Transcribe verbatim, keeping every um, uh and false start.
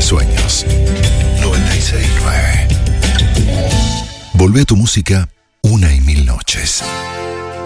sueños. noventa y seis punto nueve. Volvé a tu música una y mil noches.